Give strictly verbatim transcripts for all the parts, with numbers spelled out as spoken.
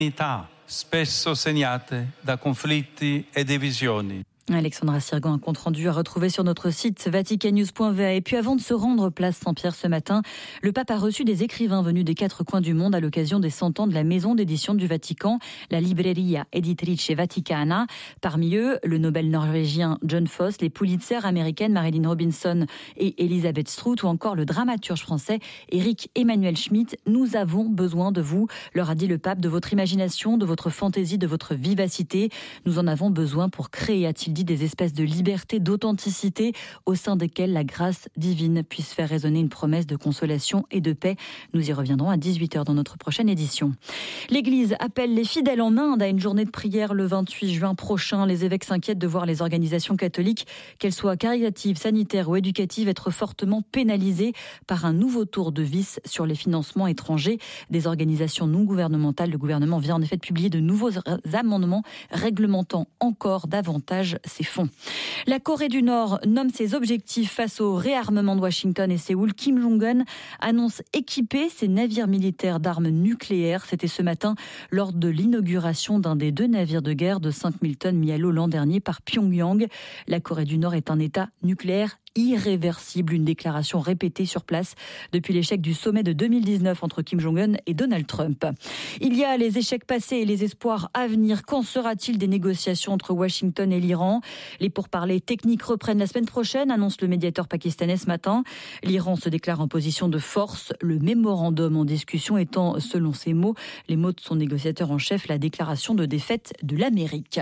spesso segnate da conflitti e divisioni. Alexandra Sirgan, un compte rendu à retrouver sur notre site vatican news point v a. Et puis avant de se rendre place Saint-Pierre ce matin, le pape a reçu des écrivains venus des quatre coins du monde à l'occasion des cent ans de la maison d'édition du Vatican, la Libreria Editrice Vaticana. Parmi eux, le Nobel norvégien John Foss, les Pulitzer américaines Marilyn Robinson et Elisabeth Strout ou encore le dramaturge français Éric Emmanuel Schmitt. Nous avons besoin de vous, leur a dit le pape, de votre imagination, de votre fantaisie, de votre vivacité. Nous en avons besoin pour créer, a-t-il dit, des espèces de liberté, d'authenticité au sein desquelles la grâce divine puisse faire résonner une promesse de consolation et de paix. Nous y reviendrons à dix-huit heures dans notre prochaine édition. L'Église appelle les fidèles en Inde à une journée de prière le vingt-huit juin prochain. Les évêques s'inquiètent de voir les organisations catholiques, qu'elles soient caritatives, sanitaires ou éducatives, être fortement pénalisées par un nouveau tour de vis sur les financements étrangers des organisations non gouvernementales. Le gouvernement vient en effet de publier de nouveaux amendements réglementant encore davantage ces fonds. La Corée du Nord nomme ses objectifs face au réarmement de Washington et Séoul. Kim Jong-un annonce équiper ses navires militaires d'armes nucléaires. C'était ce matin lors de l'inauguration d'un des deux navires de guerre de cinq mille tonnes mis à l'eau l'an dernier par Pyongyang. La Corée du Nord est un État nucléaire irréversible, une déclaration répétée sur place depuis l'échec du sommet de deux mille dix-neuf entre Kim Jong-un et Donald Trump. Il y a les échecs passés et les espoirs à venir. Qu'en sera-t-il des négociations entre Washington et l'Iran ? Les pourparlers techniques reprennent la semaine prochaine, annonce le médiateur pakistanais ce matin. L'Iran se déclare en position de force, le mémorandum en discussion étant, selon ses mots, les mots de son négociateur en chef, la déclaration de défaite de l'Amérique.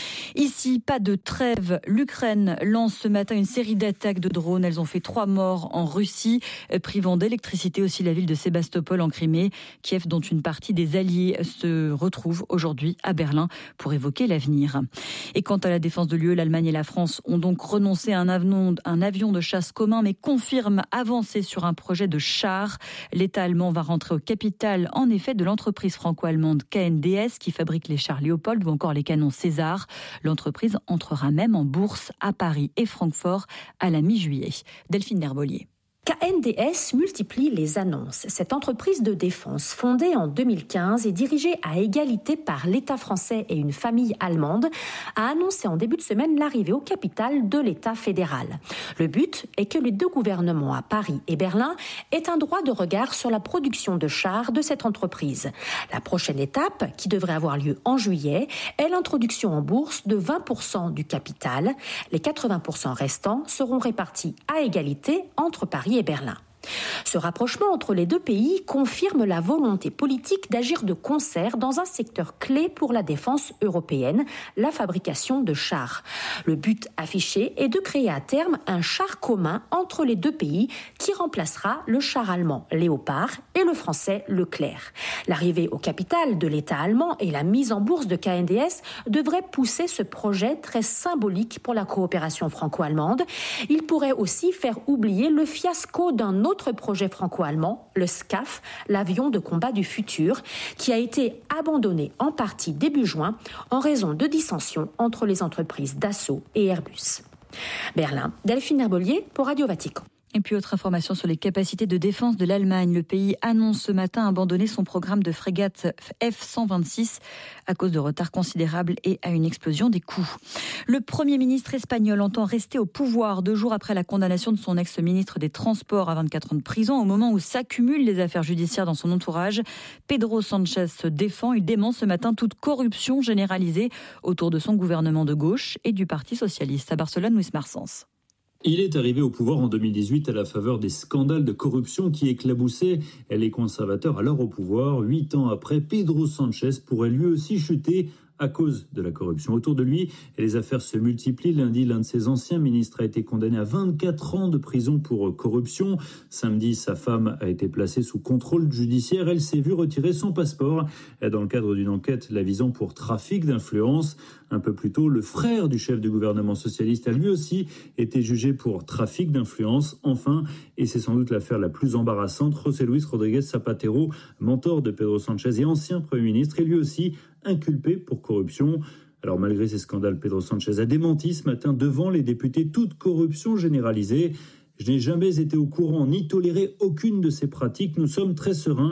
Ici, pas de trêve. L'Ukraine lance ce matin une série d'attaques de drones. Elles ont fait trois morts en Russie, privant d'électricité aussi la ville de Sébastopol en Crimée. Kiev, dont une partie des alliés se retrouve aujourd'hui à Berlin pour évoquer l'avenir. Et quant à la défense de l'U E, l'Allemagne et la France ont donc renoncé à un avion, un avion de chasse commun, mais confirment avancer sur un projet de char. L'État allemand va rentrer au capital, en effet, de l'entreprise franco-allemande K N D S qui fabrique les chars Léopold ou encore les canons César. L'entreprise entrera même en bourse à Paris et Francfort à la mi-juillet. Delphine Herbolier. K N D S multiplie les annonces. Cette entreprise de défense, fondée en deux mille quinze et dirigée à égalité par l'État français et une famille allemande, a annoncé en début de semaine l'arrivée au capital de l'État fédéral. Le but est que les deux gouvernements à Paris et Berlin aient un droit de regard sur la production de chars de cette entreprise. La prochaine étape, qui devrait avoir lieu en juillet, est l'introduction en bourse de vingt pour cent du capital. Les quatre-vingts pour cent restants seront répartis à égalité entre Paris et Berlin. Ce rapprochement entre les deux pays confirme la volonté politique d'agir de concert dans un secteur clé pour la défense européenne, la fabrication de chars. Le but affiché est de créer à terme un char commun entre les deux pays qui remplacera le char allemand Léopard et le français Leclerc. L'arrivée au capital de l'État allemand et la mise en bourse de K N D S devraient pousser ce projet très symbolique pour la coopération franco-allemande. Il pourrait aussi faire oublier le fiasco d'un autre Autre projet franco-allemand, le SCAF, l'avion de combat du futur, qui a été abandonné en partie début juin en raison de dissensions entre les entreprises Dassault et Airbus. Berlin, Delphine Herbolier pour Radio Vatican. Et puis autre information sur les capacités de défense de l'Allemagne. Le pays annonce ce matin abandonner son programme de frégates F cent vingt-six à cause de retards considérables et à une explosion des coûts. Le Premier ministre espagnol entend rester au pouvoir deux jours après la condamnation de son ex-ministre des Transports à vingt-quatre ans de prison. Au moment où s'accumulent les affaires judiciaires dans son entourage, Pedro Sánchez se défend. Il dément ce matin toute corruption généralisée autour de son gouvernement de gauche et du Parti socialiste. À Barcelone, Luis Marsens. Il est arrivé au pouvoir en deux mille dix-huit à la faveur des scandales de corruption qui éclaboussaient les conservateurs alors au pouvoir. Huit ans après, Pedro Sánchez pourrait lui aussi chuter à cause de la corruption. Autour de lui, les affaires se multiplient. Lundi, l'un de ses anciens ministres a été condamné à vingt-quatre ans de prison pour corruption. Samedi, sa femme a été placée sous contrôle judiciaire. Elle s'est vue retirer son passeport dans le cadre d'une enquête la visant pour trafic d'influence. Un peu plus tôt, le frère du chef du gouvernement socialiste a lui aussi été jugé pour trafic d'influence. Enfin, et c'est sans doute l'affaire la plus embarrassante, José Luis Rodríguez Zapatero, mentor de Pedro Sánchez et ancien Premier ministre, est lui aussi inculpé pour corruption. Alors malgré ces scandales, Pedro Sánchez a démenti ce matin devant les députés toute corruption généralisée. Je n'ai jamais été au courant ni toléré aucune de ces pratiques. Nous sommes très sereins,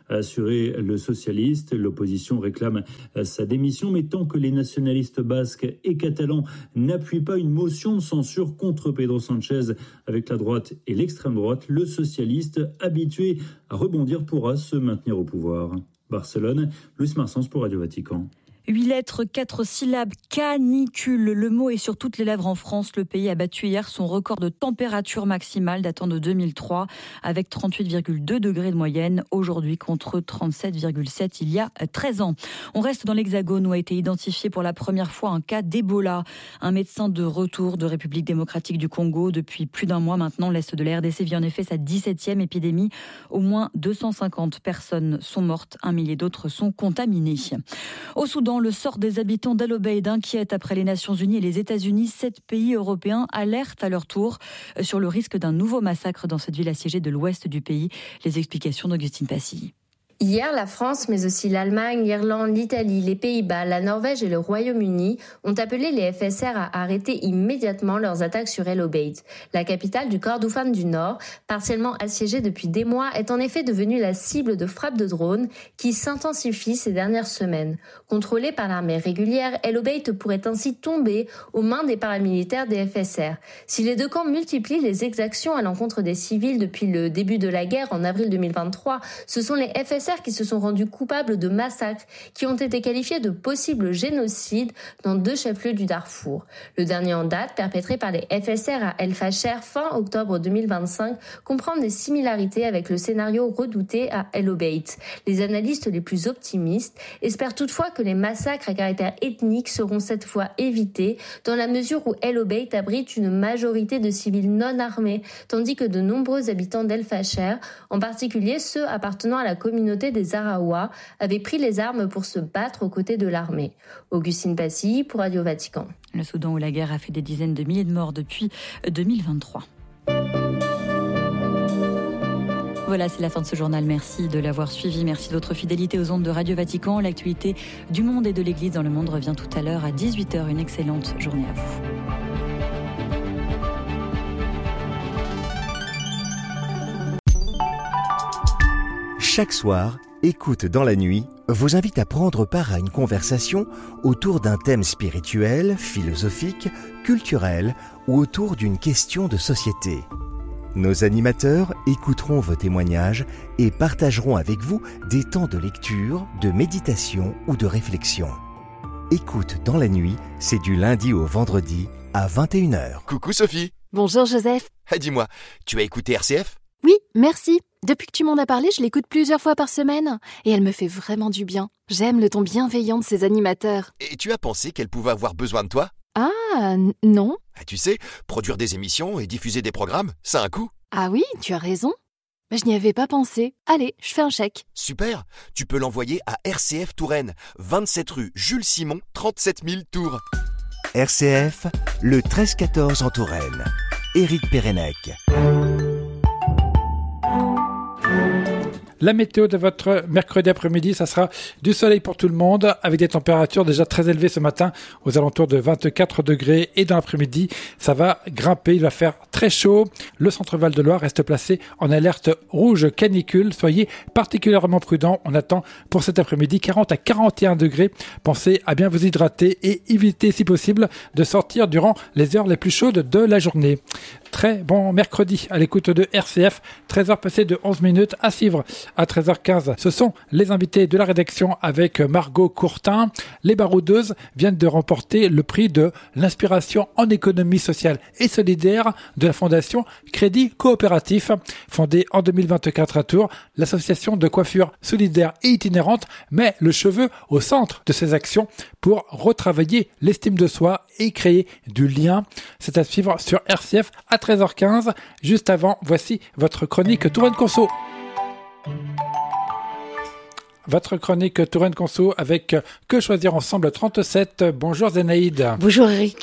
a assuré le socialiste. L'opposition réclame sa démission, mais tant que les nationalistes basques et catalans n'appuient pas une motion de censure contre Pedro Sánchez avec la droite et l'extrême droite, le socialiste habitué à rebondir pourra se maintenir au pouvoir. Barcelone, Luis Marsens pour Radio Vatican. Huit lettres, quatre syllabes, canicule. Le mot est sur toutes les lèvres en France. Le pays a battu hier son record de température maximale datant de deux mille trois avec trente-huit virgule deux degrés de moyenne aujourd'hui contre trente-sept virgule sept il y a treize ans. On reste dans l'Hexagone où a été identifié pour la première fois un cas d'Ebola. Un médecin de retour de République démocratique du Congo depuis plus d'un mois maintenant. L'Est de la R D C vit en effet sa dix-septième épidémie. Au moins deux cent cinquante personnes sont mortes, un millier d'autres sont contaminées. Au Soudan, le sort des habitants d'El Obeid inquiète après les Nations Unies et les États-Unis. Sept pays européens alertent à leur tour sur le risque d'un nouveau massacre dans cette ville assiégée de l'ouest du pays. Les explications d'Augustine Passy. Hier, la France, mais aussi l'Allemagne, l'Irlande, l'Italie, les Pays-Bas, la Norvège et le Royaume-Uni ont appelé les F S R à arrêter immédiatement leurs attaques sur El Obeid. La capitale du Kordofan du Nord, partiellement assiégée depuis des mois, est en effet devenue la cible de frappes de drones qui s'intensifient ces dernières semaines. Contrôlée par l'armée régulière, El Obeid pourrait ainsi tomber aux mains des paramilitaires des F S R. Si les deux camps multiplient les exactions à l'encontre des civils depuis le début de la guerre en avril deux mille vingt-trois, ce sont les F S R qui se sont rendus coupables de massacres qui ont été qualifiés de possibles génocides dans deux chefs-lieux du Darfour. Le dernier en date, perpétré par les F S R à El Fasher fin octobre deux mille vingt-cinq, comprend des similarités avec le scénario redouté à El Obeid. Les analystes les plus optimistes espèrent toutefois que les massacres à caractère ethnique seront cette fois évités dans la mesure où El Obeid abrite une majorité de civils non armés, tandis que de nombreux habitants d'El Fasher, en particulier ceux appartenant à la communauté des Araouas, avaient pris les armes pour se battre aux côtés de l'armée. Augustine Passy pour Radio Vatican. Le Soudan où la guerre a fait des dizaines de milliers de morts depuis deux mille vingt-trois. Voilà, c'est la fin de ce journal. Merci de l'avoir suivi. Merci de votre fidélité aux ondes de Radio Vatican. L'actualité du monde et de l'Église dans le monde revient tout à l'heure à dix-huit heures. Une excellente journée à vous. Chaque soir, Écoute dans la nuit vous invite à prendre part à une conversation autour d'un thème spirituel, philosophique, culturel ou autour d'une question de société. Nos animateurs écouteront vos témoignages et partageront avec vous des temps de lecture, de méditation ou de réflexion. Écoute dans la nuit, c'est du lundi au vendredi à vingt et une heures. Coucou Sophie. Bonjour Joseph. Ah, dis-moi, tu as écouté R C F ? Oui, merci. Depuis que tu m'en as parlé, je l'écoute plusieurs fois par semaine. Et elle me fait vraiment du bien. J'aime le ton bienveillant de ses animateurs. Et tu as pensé qu'elle pouvait avoir besoin de toi ? Ah, n- non. Ah, tu sais, produire des émissions et diffuser des programmes, ça a un coût. Ah oui, tu as raison. Mais je n'y avais pas pensé. Allez, je fais un chèque. Super. Tu peux l'envoyer à R C F Touraine, vingt-sept rue Jules Simon, trente-sept mille Tours. R C F, le treize quatorze en Touraine. Éric Pérenec. La météo de votre mercredi après-midi, ça sera du soleil pour tout le monde avec des températures déjà très élevées ce matin aux alentours de vingt-quatre degrés et dans l'après-midi, ça va grimper, il va faire très chaud. Le centre Val de Loire reste placé en alerte rouge canicule. Soyez particulièrement prudents. On attend pour cet après-midi quarante à quarante et un degrés. Pensez à bien vous hydrater et évitez si possible de sortir durant les heures les plus chaudes de la journée. Très bon mercredi à l'écoute de R C F, treize heures passées de onze minutes à suivre. À treize heures quinze, ce sont les invités de la rédaction avec Margot Courtin. Les baroudeuses viennent de remporter le prix de l'inspiration en économie sociale et solidaire de la fondation Crédit Coopératif. Fondée en deux mille vingt-quatre à Tours, l'association de coiffure solidaire et itinérante met le cheveu au centre de ses actions pour retravailler l'estime de soi et créer du lien. C'est à suivre sur R C F à treize heures quinze. Juste avant, voici votre chronique Touraine Conso. Votre chronique Touraine Conso avec Que choisir ensemble trente-sept. Bonjour Zénaïde. Bonjour Eric.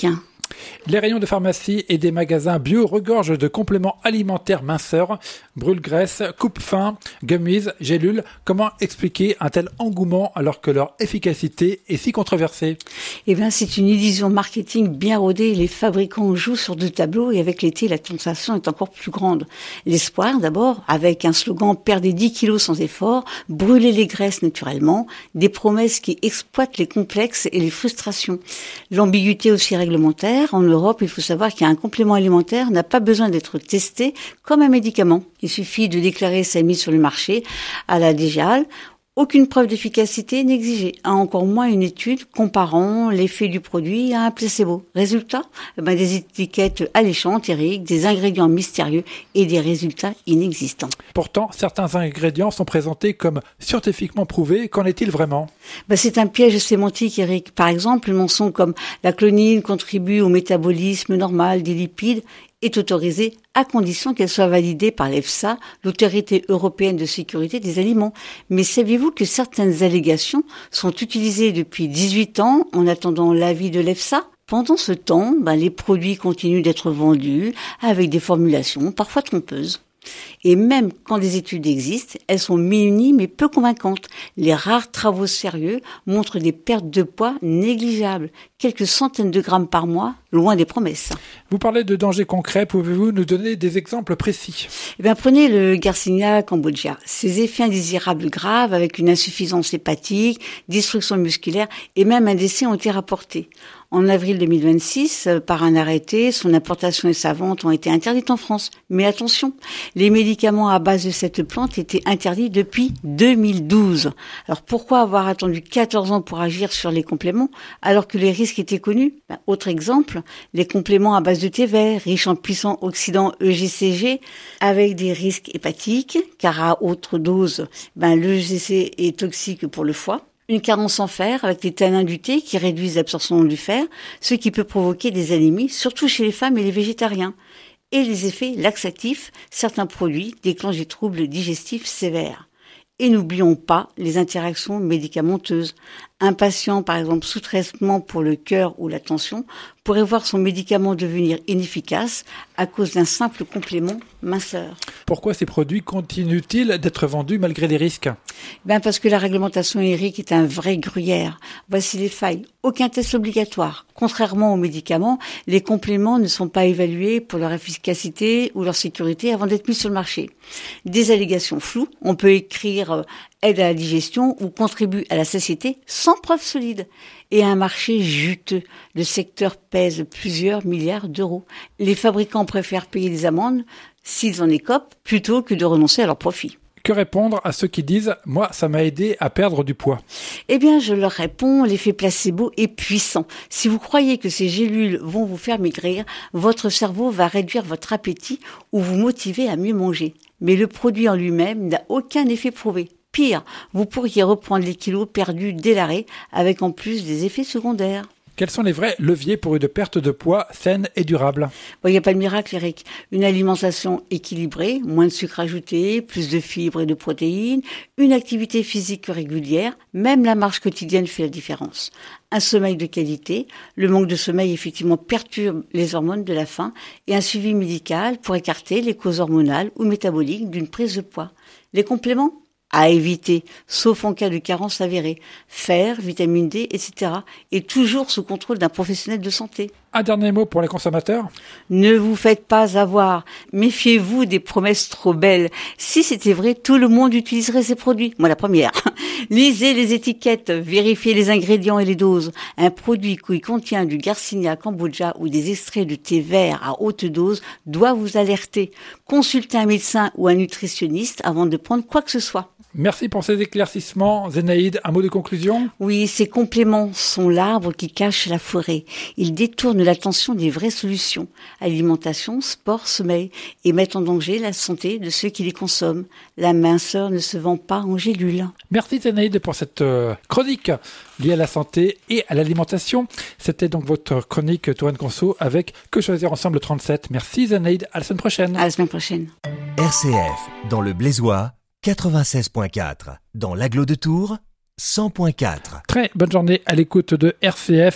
Les rayons de pharmacie et des magasins bio regorgent de compléments alimentaires minceurs, brûle-graisse, coupe-faim, gummies, gélules. Comment expliquer un tel engouement alors que leur efficacité est si controversée? Eh bien, c'est une illusion marketing bien rodée. Les fabricants jouent sur deux tableaux et avec l'été, la tentation est encore plus grande. L'espoir, d'abord, avec un slogan « Perdez dix kilos sans effort, brûlez les graisses naturellement », des promesses qui exploitent les complexes et les frustrations. L'ambiguïté aussi réglementaire. En Europe, il faut savoir qu'un complément alimentaire n'a pas besoin d'être testé comme un médicament. Il suffit de déclarer sa mise sur le marché à la D G A L. Aucune preuve d'efficacité n'est exigée, encore moins une étude comparant l'effet du produit à un placebo. Résultat, eh ben des étiquettes alléchantes, Eric, des ingrédients mystérieux et des résultats inexistants. Pourtant, certains ingrédients sont présentés comme scientifiquement prouvés. Qu'en est-il vraiment? Ben c'est un piège sémantique, Eric. Par exemple, une mention comme la clonine contribue au métabolisme normal des lipides est autorisée à condition qu'elle soit validée par l'EFSA, l'Autorité européenne de sécurité des aliments. Mais saviez-vous que certaines allégations sont utilisées depuis dix-huit ans en attendant l'avis de l'EFSA? Pendant ce temps, ben, les produits continuent d'être vendus avec des formulations parfois trompeuses. Et même quand des études existent, elles sont minimes et peu convaincantes. Les rares travaux sérieux montrent des pertes de poids négligeables, quelques centaines de grammes par mois, loin des promesses. Vous parlez de dangers concrets, pouvez-vous nous donner des exemples précis? Eh bien, prenez le Garcinia cambogia. Ses effets indésirables graves avec une insuffisance hépatique, destruction musculaire et même un décès ont été rapportés. En avril deux mille vingt-six, par un arrêté, son importation et sa vente ont été interdites en France. Mais attention, les médicaments à base de cette plante étaient interdits depuis deux mille douze. Alors pourquoi avoir attendu quatorze ans pour agir sur les compléments alors que les risques étaient connus? Ben, autre exemple, les compléments à base de thé vert, riches en puissants oxydants E G C G, avec des risques hépatiques, car à haute dose, ben, l'E G C est toxique pour le foie. Une carence en fer avec les tanins du thé qui réduisent l'absorption du fer, ce qui peut provoquer des anémies, surtout chez les femmes et les végétariens. Et les effets laxatifs, certains produits déclenchent des troubles digestifs sévères. Et n'oublions pas les interactions médicamenteuses. Un patient, par exemple, sous traitement pour le cœur ou la tension, pourrait voir son médicament devenir inefficace à cause d'un simple complément minceur. Pourquoi ces produits continuent-ils d'être vendus malgré les risques? Ben parce que la réglementation, Eric, est un vrai gruyère. Voici les failles. Aucun test obligatoire. Contrairement aux médicaments, les compléments ne sont pas évalués pour leur efficacité ou leur sécurité avant d'être mis sur le marché. Des allégations floues. On peut écrire euh, aide à la digestion ou contribue à la satiété sans preuve solide. Et un marché juteux. Le secteur pèse plusieurs milliards d'euros. Les fabricants préfèrent payer des amendes s'ils en écopent plutôt que de renoncer à leur profit. Que répondre à ceux qui disent « moi, ça m'a aidé à perdre du poids ». Eh bien, je leur réponds, l'effet placebo est puissant. Si vous croyez que ces gélules vont vous faire maigrir, votre cerveau va réduire votre appétit ou vous motiver à mieux manger. Mais le produit en lui-même n'a aucun effet prouvé. Pire, vous pourriez reprendre les kilos perdus dès l'arrêt, avec en plus des effets secondaires. Quels sont les vrais leviers pour une perte de poids saine et durable? Bon, il n'y a pas de miracle, Eric. Une alimentation équilibrée, moins de sucre ajouté, plus de fibres et de protéines, une activité physique régulière, même la marche quotidienne fait la différence. Un sommeil de qualité, le manque de sommeil effectivement perturbe les hormones de la faim et un suivi médical pour écarter les causes hormonales ou métaboliques d'une prise de poids. Les compléments? À éviter, sauf en cas de carence avérée. Fer, vitamine D, et cetera. Et toujours sous contrôle d'un professionnel de santé. Un dernier mot pour les consommateurs? Ne vous faites pas avoir. Méfiez-vous des promesses trop belles. Si c'était vrai, tout le monde utiliserait ces produits. Moi, la première. Lisez les étiquettes, vérifiez les ingrédients et les doses. Un produit qui contient du Garcinia cambogia ou des extraits de thé vert à haute dose doit vous alerter. Consultez un médecin ou un nutritionniste avant de prendre quoi que ce soit. Merci pour ces éclaircissements. Zénaïde, un mot de conclusion? Oui, ces compléments sont l'arbre qui cache la forêt. Ils détournent l'attention des vraies solutions. Alimentation, sport, sommeil et mettent en danger la santé de ceux qui les consomment. La minceur ne se vend pas en gélules. Merci Zénaïde pour cette euh, chronique liée à la santé et à l'alimentation. C'était donc votre chronique Touraine Conso avec Que choisir ensemble trente-sept. Merci Zénaïde, à la semaine prochaine. À la semaine prochaine. R C F, dans le Blésois, quatre-vingt-seize virgule quatre. Dans l'Agglo de Tours, cent virgule quatre. Très bonne journée à l'écoute de R C F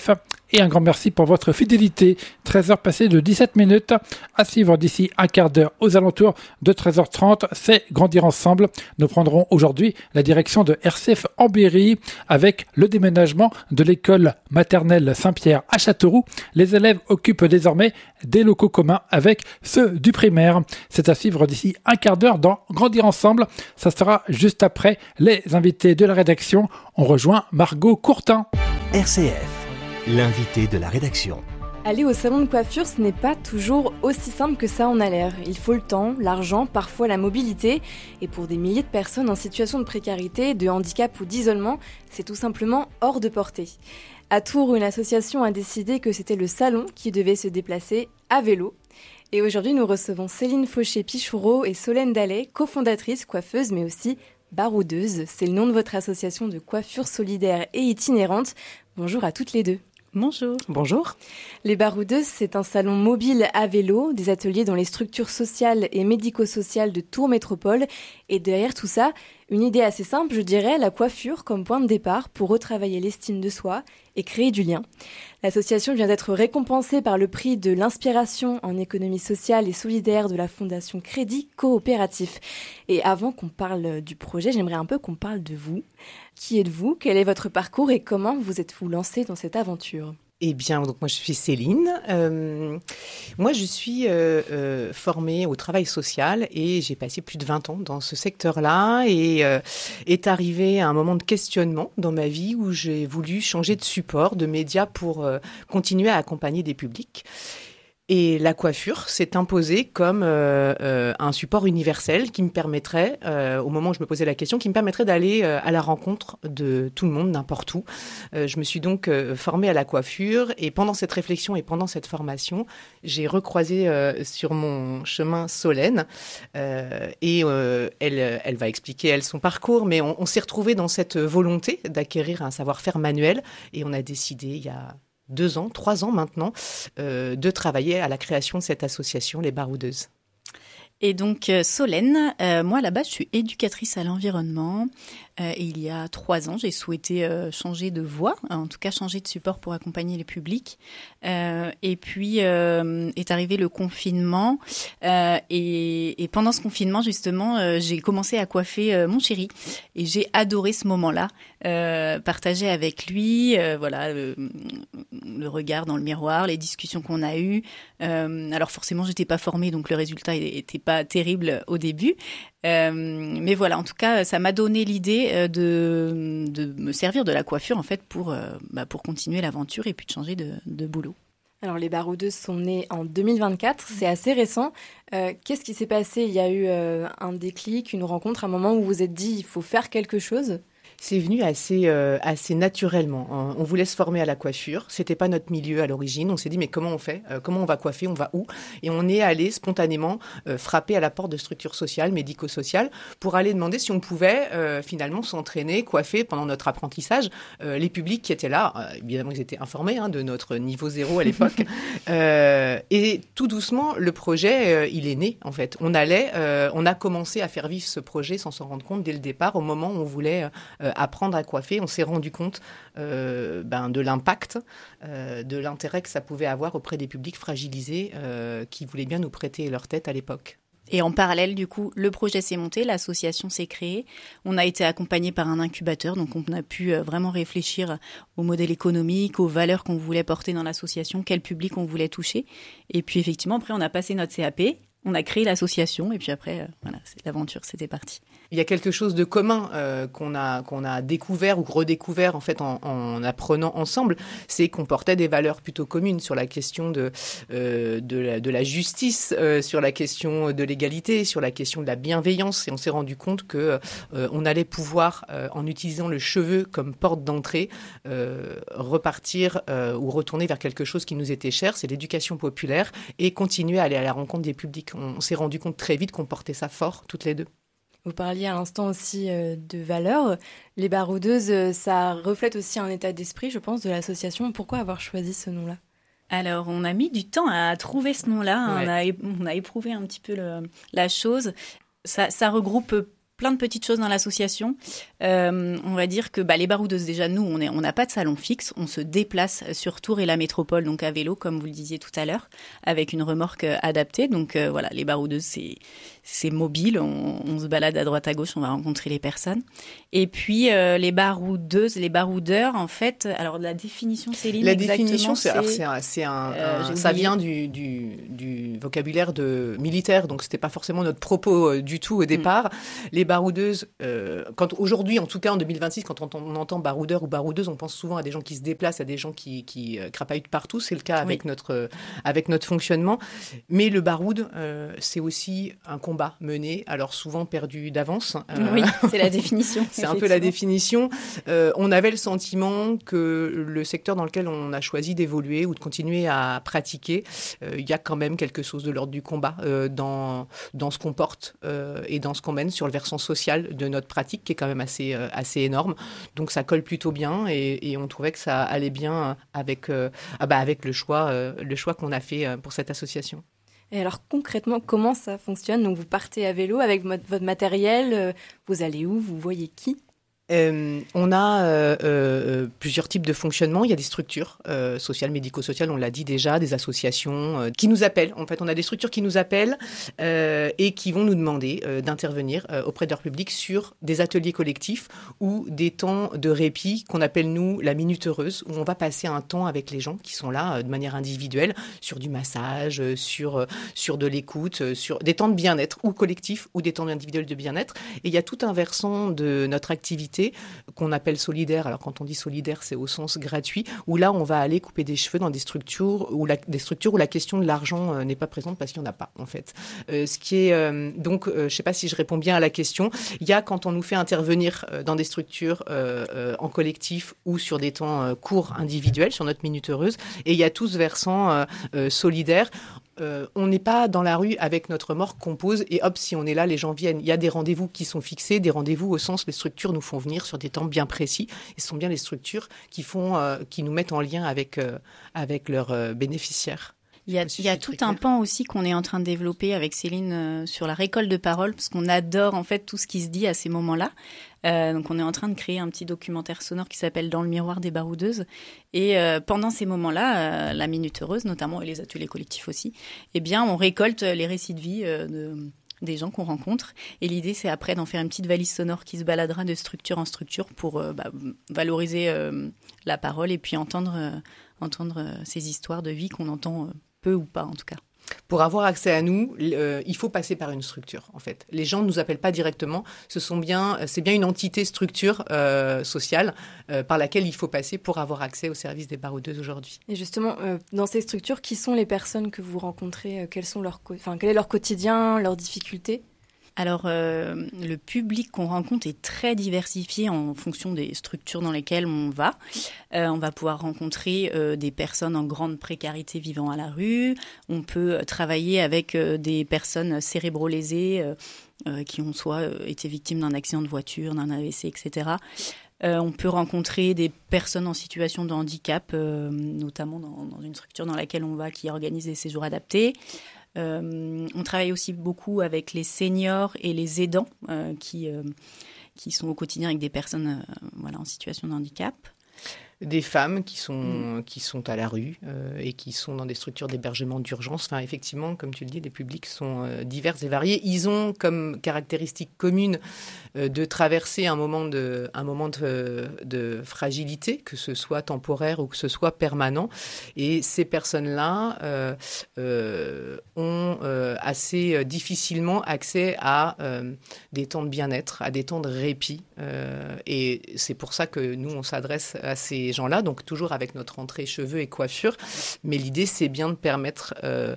et un grand merci pour votre fidélité. treize heures passées de dix-sept minutes, à suivre d'ici un quart d'heure aux alentours de treize heures trente, c'est Grandir ensemble. Nous prendrons aujourd'hui la direction de R C F en Berry avec le déménagement de l'école maternelle Saint-Pierre à Châteauroux. Les élèves occupent désormais des locaux communs avec ceux du primaire. C'est à suivre d'ici un quart d'heure dans Grandir ensemble. Ça sera juste après les invités de la rédaction. On rejoint Margot Courtin. R C F, l'invité de la rédaction. Aller au salon de coiffure, ce n'est pas toujours aussi simple que ça en a l'air. Il faut le temps, l'argent, parfois la mobilité. Et pour des milliers de personnes en situation de précarité, de handicap ou d'isolement, c'est tout simplement hors de portée. À Tours, une association a décidé que c'était le salon qui devait se déplacer à vélo. Et aujourd'hui, nous recevons Céline Fauché-Pichoureau et Solène Dallet, cofondatrices, coiffeuses, mais aussi baroudeuses. C'est le nom de votre association de coiffure solidaire et itinérante. Bonjour à toutes les deux. Bonjour. Bonjour. Les Baroudeuses, c'est un salon mobile à vélo, des ateliers dans les structures sociales et médico-sociales de Tours Métropole. Et derrière tout ça, une idée assez simple, je dirais, la coiffure comme point de départ pour retravailler l'estime de soi et créer du lien. L'association vient d'être récompensée par le prix de l'inspiration en économie sociale et solidaire de la Fondation Crédit Coopératif. Et avant qu'on parle du projet, j'aimerais un peu qu'on parle de vous. Qui êtes-vous ? Quel est votre parcours et comment vous êtes-vous lancée dans cette aventure ? Eh bien, donc moi je suis Céline. Euh, moi je suis euh, euh, formée au travail social et j'ai passé plus de vingt ans dans ce secteur-là et euh, est arrivé un moment de questionnement dans ma vie où j'ai voulu changer de support, de média pour euh, continuer à accompagner des publics. Et la coiffure s'est imposée comme euh, euh, un support universel qui me permettrait, euh, au moment où je me posais la question, qui me permettrait d'aller euh, à la rencontre de tout le monde, n'importe où. Euh, je me suis donc euh, formée à la coiffure et pendant cette réflexion et pendant cette formation, j'ai recroisé euh, sur mon chemin Solène euh, et euh, elle, elle va expliquer elle son parcours, mais on, on s'est retrouvés dans cette volonté d'acquérir un savoir-faire manuel et on a décidé il y a deux ans, trois ans maintenant, euh, de travailler à la création de cette association, les Baroudeuses. Et donc euh, Solène, euh, moi là-bas je suis éducatrice à l'environnement euh, et il y a trois ans j'ai souhaité euh, changer de voie, en tout cas changer de support pour accompagner les publics. Euh, et puis euh, est arrivé le confinement euh, et, et pendant ce confinement justement euh, j'ai commencé à coiffer euh, mon chéri et j'ai adoré ce moment-là, euh, partager avec lui, euh, voilà le, le regard dans le miroir, les discussions qu'on a eues. Euh, alors forcément j'étais pas formée donc le résultat était pas terrible au début, euh, mais voilà, en tout cas, ça m'a donné l'idée de, de me servir de la coiffure en fait pour, euh, bah, pour continuer l'aventure et puis de changer de, de boulot. Alors, les Baroudeuses sont nées en deux mille vingt-quatre, c'est assez récent. Euh, qu'est-ce qui s'est passé ? Il y a eu euh, un déclic, une rencontre, un moment où vous vous êtes dit il faut faire quelque chose ? C'est venu assez, euh, assez naturellement. On voulait se former à la coiffure. C'était pas notre milieu à l'origine. On s'est dit, mais comment on fait ? euh, Comment on va coiffer ? On va où ? Et on est allé spontanément euh, frapper à la porte de structures sociales, médico-sociales, pour aller demander si on pouvait euh, finalement s'entraîner, coiffer pendant notre apprentissage. Euh, les publics qui étaient là, euh, évidemment, ils étaient informés hein, de notre niveau zéro à l'époque. euh, et tout doucement, le projet, euh, il est né, en fait. On allait, euh, on a commencé à faire vivre ce projet sans s'en rendre compte dès le départ, au moment où on voulait euh, apprendre à coiffer. On s'est rendu compte euh, ben, de l'impact, euh, de l'intérêt que ça pouvait avoir auprès des publics fragilisés euh, qui voulaient bien nous prêter leur tête à l'époque. Et en parallèle, du coup, le projet s'est monté, l'association s'est créée. On a été accompagné par un incubateur, donc on a pu vraiment réfléchir au modèle économique, aux valeurs qu'on voulait porter dans l'association, quel public on voulait toucher. Et puis effectivement, après, on a passé notre C A P, on a créé l'association, et puis après, euh, voilà, c'est l'aventure, c'était parti. Il y a quelque chose de commun euh, qu'on a qu'on a découvert ou redécouvert en fait en, en apprenant ensemble, c'est qu'on portait des valeurs plutôt communes sur la question de euh, de, la, de la justice, euh, sur la question de l'égalité, sur la question de la bienveillance, et on s'est rendu compte que euh, on allait pouvoir, euh, en utilisant le cheveu comme porte d'entrée, euh, repartir euh, ou retourner vers quelque chose qui nous était cher, c'est l'éducation populaire, et continuer à aller à la rencontre des publics. On, on s'est rendu compte très vite qu'on portait ça fort toutes les deux. Vous parliez à l'instant aussi euh, de valeurs. Les Baroudeuses, euh, ça reflète aussi un état d'esprit, je pense, de l'association. Pourquoi avoir choisi ce nom-là ? Alors, on a mis du temps à trouver ce nom-là. Ouais. On, a, on a éprouvé un petit peu le, la chose. Ça, ça regroupe plein de petites choses dans l'association. Euh, on va dire que bah, les baroudeuses, déjà, nous, on est, on n'a pas de salon fixe. On se déplace sur Tours et la métropole, donc à vélo, comme vous le disiez tout à l'heure, avec une remorque adaptée. Donc euh, voilà, les baroudeuses, c'est, c'est mobile. On, on se balade à droite à gauche, on va rencontrer les personnes. Et puis euh, les baroudeuses, les baroudeurs, en fait, alors la définition, Céline, la exactement, définition, c'est, c'est, alors, c'est, un, c'est un, euh, un ça vient du, du, du vocabulaire de militaire, donc c'était pas forcément notre propos euh, du tout au départ. Mmh. Les baroudeuses, euh, quand aujourd'hui, en tout cas en deux mille vingt-six, quand on, on entend baroudeur ou baroudeuse, on pense souvent à des gens qui se déplacent, à des gens qui, qui euh, crapahutent partout. C'est le cas avec, oui. notre, euh, avec notre fonctionnement. Mais le baroude, euh, c'est aussi un combat mené, alors souvent perdu d'avance. Euh, oui, c'est la définition. C'est un peu la définition. Euh, on avait le sentiment que le secteur dans lequel on a choisi d'évoluer ou de continuer à pratiquer, il euh, y a quand même quelque chose de l'ordre du combat euh, dans, dans ce qu'on porte euh, et dans ce qu'on mène sur le versant social de notre pratique, qui est quand même assez, euh, assez énorme. Donc ça colle plutôt bien et, et on trouvait que ça allait bien avec, euh, ah bah avec le choix, euh, le choix qu'on a fait pour cette association. Et alors concrètement, comment ça fonctionne ? Donc vous partez à vélo avec votre matériel, vous allez où ? Vous voyez qui ? Euh, on a euh, euh, plusieurs types de fonctionnement. Il y a des structures euh, sociales, médico-sociales, on l'a dit déjà, des associations euh, qui nous appellent. En fait, on a des structures qui nous appellent euh, et qui vont nous demander euh, d'intervenir euh, auprès de leur public sur des ateliers collectifs ou des temps de répit qu'on appelle, nous, la minute heureuse, où on va passer un temps avec les gens qui sont là euh, de manière individuelle, sur du massage, euh, sur, euh, sur de l'écoute, euh, sur des temps de bien-être ou collectifs ou des temps individuels de bien-être. Et il y a tout un versant de notre activité qu'on appelle solidaire. Alors quand on dit solidaire, c'est au sens gratuit, où là on va aller couper des cheveux dans des structures où la, des structures où la question de l'argent euh, n'est pas présente parce qu'il n'y en a pas en fait. Euh, ce qui est euh, donc, euh, je ne sais pas si je réponds bien à la question. Il y a quand on nous fait intervenir euh, dans des structures euh, euh, en collectif ou sur des temps euh, courts individuels, sur notre minute heureuse, et il y a tout ce versant euh, euh, solidaire. Euh, on n'est pas dans la rue avec notre remorque qu'on pose et hop, si on est là, les gens viennent. Il y a des rendez-vous qui sont fixés, des rendez-vous au sens les structures nous font venir sur des temps bien précis. Et ce sont bien les structures qui, font, euh, qui nous mettent en lien avec, euh, avec leurs euh, bénéficiaires. Il y a, il y a tout un pan aussi qu'on est en train de développer avec Céline euh, sur la récolte de parole, parce qu'on adore en fait tout ce qui se dit à ces moments-là. Euh, donc on est en train de créer un petit documentaire sonore qui s'appelle Dans le miroir des baroudeuses. Et euh, pendant ces moments-là, euh, la Minute Heureuse notamment, et les ateliers collectifs aussi, eh bien on récolte les récits de vie euh, de... des gens qu'on rencontre. Et l'idée, c'est après d'en faire une petite valise sonore qui se baladera de structure en structure pour euh, bah, valoriser euh, la parole et puis entendre, euh, entendre euh, ces histoires de vie qu'on entend euh, peu ou pas, en tout cas. Pour avoir accès à nous, euh, il faut passer par une structure, en fait. Les gens ne nous appellent pas directement. Ce sont bien, c'est bien une entité structure euh, sociale euh, par laquelle il faut passer pour avoir accès au service des baroudeuses aujourd'hui. Et justement, euh, dans ces structures, qui sont les personnes que vous rencontrez ? Quels sont leurs, enfin, quel est leur quotidien, leurs difficultés ? Alors, euh, le public qu'on rencontre est très diversifié en fonction des structures dans lesquelles on va. Euh, on va pouvoir rencontrer euh, des personnes en grande précarité vivant à la rue. On peut travailler avec euh, des personnes cérébro-lésées euh, euh, qui ont soit euh, été victimes d'un accident de voiture, d'un A V C, et cetera. Euh, on peut rencontrer des personnes en situation de handicap, euh, notamment dans, dans une structure dans laquelle on va qui organise des séjours adaptés. Euh, on travaille aussi beaucoup avec les seniors et les aidants euh, qui, euh, qui sont au quotidien avec des personnes euh, voilà, en situation de handicap. Des femmes qui sont, mmh. qui sont à la rue euh, et qui sont dans des structures d'hébergement d'urgence. Enfin, effectivement, comme tu le dis, les publics sont euh, divers et variés. Ils ont comme caractéristique commune euh, de traverser un moment, de, un moment de, de fragilité, que ce soit temporaire ou que ce soit permanent. Et ces personnes-là euh, euh, ont euh, assez difficilement accès à euh, des temps de bien-être, à des temps de répit. Euh, et c'est pour ça que nous, on s'adresse à ces gens-là, donc toujours avec notre entrée cheveux et coiffure. Mais l'idée, c'est bien de permettre euh,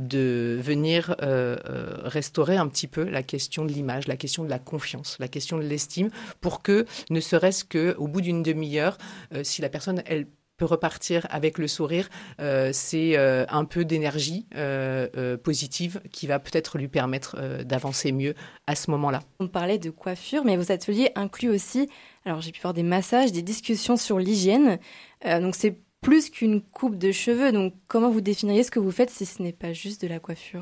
de venir euh, euh, restaurer un petit peu la question de l'image, la question de la confiance, la question de l'estime, pour que, ne serait-ce qu'au bout d'une demi-heure, euh, si la personne, elle peut repartir avec le sourire, euh, c'est euh, un peu d'énergie euh, euh, positive qui va peut-être lui permettre euh, d'avancer mieux à ce moment-là. On parlait de coiffure, mais vos ateliers incluent aussi, alors j'ai pu faire des massages, des discussions sur l'hygiène, euh, donc c'est plus qu'une coupe de cheveux, donc comment vous définiriez ce que vous faites si ce n'est pas juste de la coiffure ?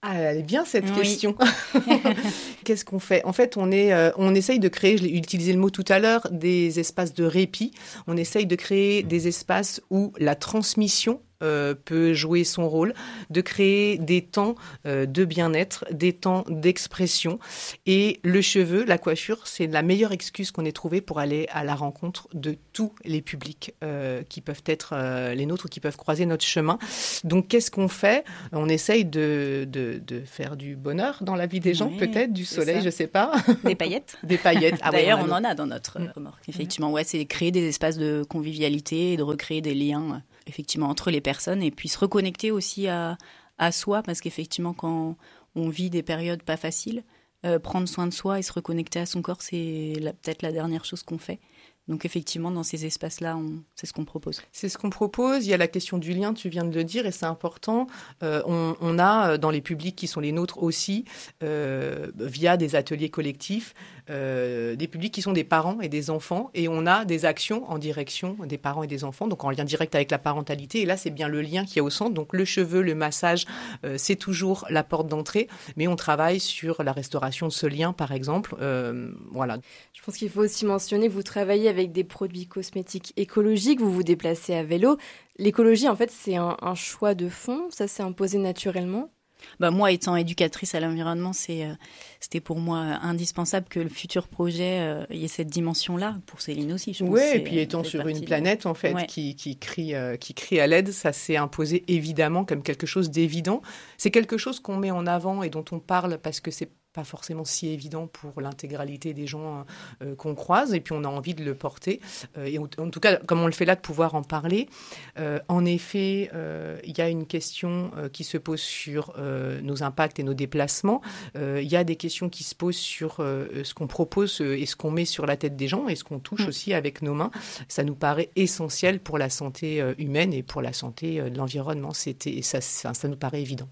Ah, elle est bien cette oui. question. Qu'est-ce qu'on fait ? En fait, on est, euh, on essaye de créer, je l'ai utilisé le mot tout à l'heure, des espaces de répit. On essaye de créer des espaces où la transmission Euh, peut jouer son rôle, de créer des temps euh, de bien-être, des temps d'expression. Et le cheveu, la coiffure, c'est la meilleure excuse qu'on ait trouvée pour aller à la rencontre de tous les publics euh, qui peuvent être euh, les nôtres ou qui peuvent croiser notre chemin. Donc, qu'est-ce qu'on fait ? On essaye de, de, de faire du bonheur dans la vie des gens, oui, peut-être, du soleil, je ne sais pas. Des paillettes. Des paillettes. Ah, D'ailleurs, ouais, on, on en a dans notre mmh. remorque. Effectivement, ouais, c'est créer des espaces de convivialité et de recréer des liens effectivement entre les personnes et puis se reconnecter aussi à, à soi parce qu'effectivement quand on vit des périodes pas faciles, euh, prendre soin de soi et se reconnecter à son corps, c'est la, peut-être la dernière chose qu'on fait. Donc effectivement, dans ces espaces-là, on, c'est ce qu'on propose. C'est ce qu'on propose. Il y a la question du lien, tu viens de le dire, et c'est important. Euh, on, on a dans les publics qui sont les nôtres aussi, euh, via des ateliers collectifs, euh, des publics qui sont des parents et des enfants, et on a des actions en direction des parents et des enfants, donc en lien direct avec la parentalité. Et là, c'est bien le lien qui est au centre. Donc le cheveu, le massage, euh, c'est toujours la porte d'entrée, mais on travaille sur la restauration de ce lien, par exemple. Euh, voilà. Je pense qu'il faut aussi mentionner, vous travaillez avec des produits cosmétiques écologiques, vous vous déplacez à vélo. L'écologie, en fait, c'est un, un choix de fond, ça s'est imposé naturellement ? Bah, moi, étant éducatrice à l'environnement, c'est, euh, c'était pour moi indispensable que le futur projet euh, y ait cette dimension-là, pour Céline aussi, je pense. Oui, et puis étant sur une planète, en fait, ouais. qui, qui, crie, euh, qui crie à l'aide, ça s'est imposé évidemment comme quelque chose d'évident. C'est quelque chose qu'on met en avant et dont on parle parce que c'est pas forcément si évident pour l'intégralité des gens euh, qu'on croise, et puis on a envie de le porter. Euh, et en, en tout cas, comme on le fait là, de pouvoir en parler. Euh, en effet, euh, il y a une question euh, qui se pose sur euh, nos impacts et nos déplacements. Euh, il y a des questions qui se posent sur euh, ce qu'on propose euh, et ce qu'on met sur la tête des gens et ce qu'on touche mmh. aussi avec nos mains. Ça nous paraît essentiel pour la santé euh, humaine et pour la santé euh, de l'environnement. C'était, ça, ça, ça nous paraît évident.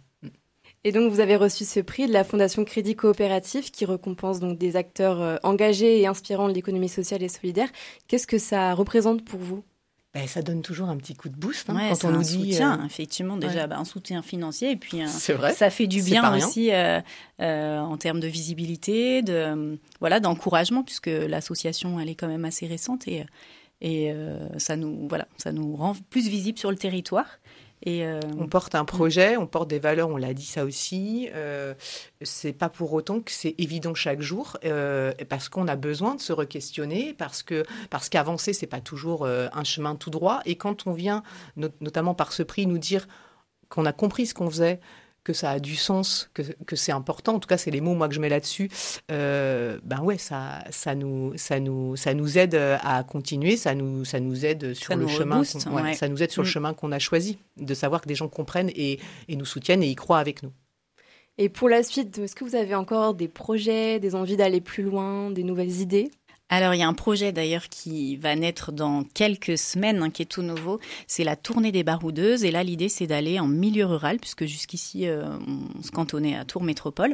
Et donc, vous avez reçu ce prix de la Fondation Crédit Coopératif qui récompense donc des acteurs euh, engagés et inspirants de l'économie sociale et solidaire. Qu'est-ce que ça représente pour vous ? Ben, ça donne toujours un petit coup de boost hein, ouais, quand on nous dit... Soutien, euh... effectivement, déjà, ouais. bah, un soutien financier. Et puis, un, c'est vrai, ça fait du bien aussi euh, euh, en termes de visibilité, de, euh, voilà, d'encouragement, puisque l'association, elle est quand même assez récente et, et euh, ça, nous, voilà, ça nous rend plus visibles sur le territoire. Et euh... On porte un projet, on porte des valeurs, on l'a dit ça aussi. Euh, c'est pas pour autant que c'est évident chaque jour, euh, parce qu'on a besoin de se re-questionner, parce que parce qu'avancer c'est pas toujours euh, un chemin tout droit. Et quand on vient, not- notamment par ce prix, nous dire qu'on a compris ce qu'on faisait, que ça a du sens, que, que c'est important. En tout cas, c'est les mots moi que je mets là-dessus. Euh, ben ouais, ça, ça nous, ça nous, ça nous aide à continuer. Ça nous, ça nous aide sur ça le nous chemin. Rebooste, qu'on, ouais, ouais. Ça nous aide sur mmh. le chemin qu'on a choisi, de savoir que des gens comprennent et, et nous soutiennent et y croient avec nous. Et pour la suite, est-ce que vous avez encore des projets, des envies d'aller plus loin, des nouvelles idées ? Alors, il y a un projet d'ailleurs qui va naître dans quelques semaines, hein, qui est tout nouveau. C'est la tournée des baroudeuses. Et là, l'idée, c'est d'aller en milieu rural, puisque jusqu'ici, euh, on se cantonnait à Tours Métropole,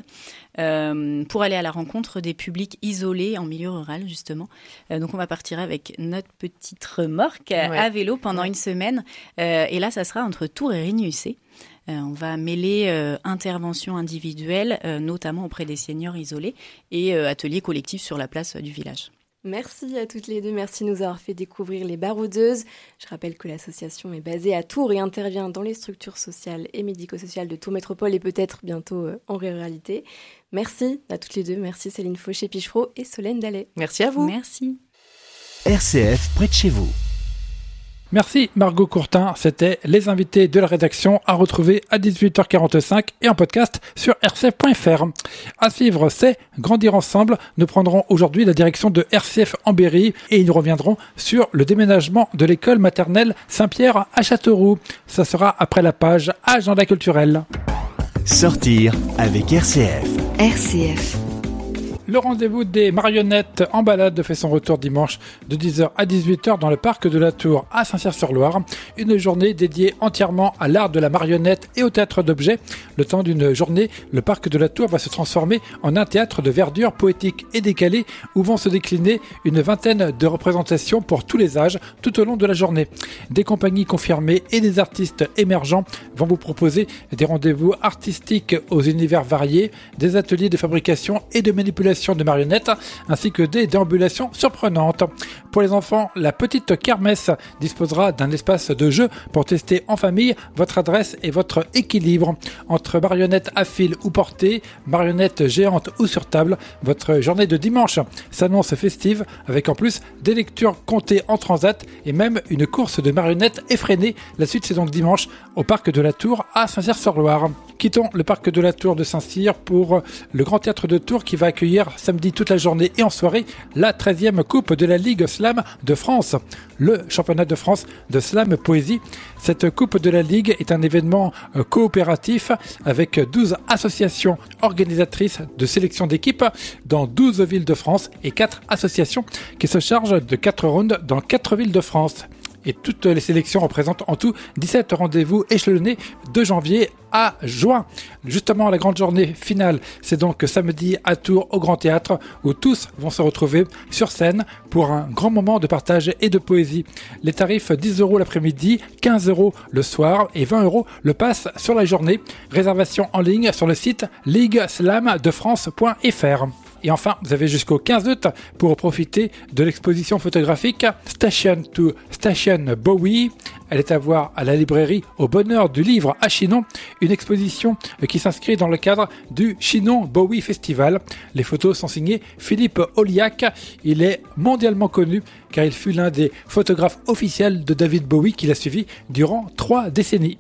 euh, pour aller à la rencontre des publics isolés en milieu rural, justement. Euh, donc, on va partir avec notre petite remorque ouais. à vélo pendant ouais. une semaine. Euh, et là, ça sera entre Tours et Rigny-U-C. Euh, on va mêler euh, interventions individuelles, euh, notamment auprès des seniors isolés, et euh, ateliers collectifs sur la place euh, du village. Merci à toutes les deux, merci de nous avoir fait découvrir les baroudeuses. Je rappelle que l'association est basée à Tours et intervient dans les structures sociales et médico-sociales de Tours Métropole et peut-être bientôt euh, en ruralité. Merci à toutes les deux, merci Céline Fauché-Pichereau et Solène Dallet. Merci à vous. Merci. R C F près de chez vous. Merci Margot Courtin, c'était les invités de la rédaction à retrouver à dix-huit heures quarante-cinq et en podcast sur r c f point f r. À suivre, c'est Grandir ensemble. Nous prendrons aujourd'hui la direction de R C F en Berry et nous reviendrons sur le déménagement de l'école maternelle Saint-Pierre à Châteauroux. Ça sera après la page Agenda culturel. Sortir avec R C F. R C F. Le rendez-vous des marionnettes en balade fait son retour dimanche de dix heures à dix-huit heures dans le parc de la Tour à Saint-Cyr-sur-Loire. Une journée dédiée entièrement à l'art de la marionnette et au théâtre d'objets. Le temps d'une journée, le parc de la Tour va se transformer en un théâtre de verdure poétique et décalé où vont se décliner une vingtaine de représentations pour tous les âges tout au long de la journée. Des compagnies confirmées et des artistes émergents vont vous proposer des rendez-vous artistiques aux univers variés, des ateliers de fabrication et de manipulation de marionnettes, ainsi que des déambulations surprenantes. Pour les enfants, la petite kermesse disposera d'un espace de jeu pour tester en famille votre adresse et votre équilibre. Entre marionnettes à fil ou portées, marionnettes géantes ou sur table, votre journée de dimanche s'annonce festive avec en plus des lectures comptées en transat et même une course de marionnettes effrénée. La suite c'est donc dimanche au parc de la Tour à Saint-Cyr-sur-Loire. Quittons le parc de la Tour de Saint-Cyr pour le Grand Théâtre de Tours qui va accueillir samedi toute la journée et en soirée la treizième Coupe de la Ligue Slam de France, le championnat de France de slam poésie. Cette Coupe de la Ligue est un événement coopératif avec douze associations organisatrices de sélection d'équipes dans douze villes de France et quatre associations qui se chargent de quatre rounds dans quatre villes de France. Et toutes les sélections représentent en tout dix-sept rendez-vous échelonnés de janvier à juin. Justement, la grande journée finale, c'est donc samedi à Tours au Grand Théâtre où tous vont se retrouver sur scène pour un grand moment de partage et de poésie. Les tarifs dix euros l'après-midi, quinze euros le soir et vingt euros le pass sur la journée. Réservation en ligne sur le site ligue slam de france point f r. Et enfin, vous avez jusqu'au quinze août pour profiter de l'exposition photographique Station to Station Bowie. Elle est à voir à la librairie Au Bonheur du Livre à Chinon, une exposition qui s'inscrit dans le cadre du Chinon Bowie Festival. Les photos sont signées Philippe Oliac. Il est mondialement connu car il fut l'un des photographes officiels de David Bowie qui l'a suivi durant trois décennies.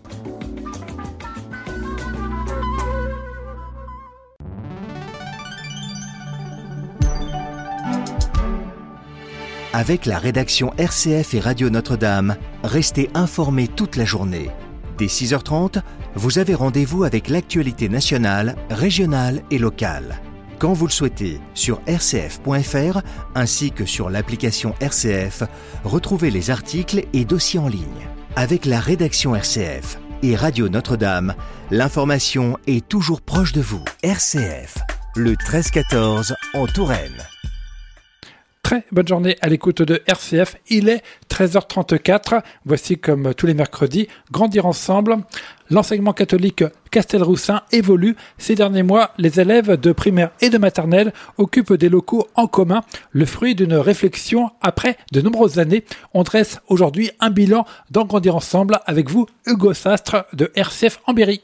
Avec la rédaction R C F et Radio Notre-Dame, restez informés toute la journée. Dès six heures trente, vous avez rendez-vous avec l'actualité nationale, régionale et locale. Quand vous le souhaitez, sur r c f point f r ainsi que sur l'application R C F, retrouvez les articles et dossiers en ligne. Avec la rédaction R C F et Radio Notre-Dame, l'information est toujours proche de vous. R C F, le treize quatorze en Touraine. Très bonne journée à l'écoute de R C F. Il est treize heures trente-quatre. Voici comme tous les mercredis, Grandir ensemble. L'enseignement catholique Castelroussin évolue. Ces derniers mois, les élèves de primaire et de maternelle occupent des locaux en commun. Le fruit d'une réflexion après de nombreuses années. On dresse aujourd'hui un bilan dans Grandir ensemble avec vous, Hugo Sastre de R C F en Berry.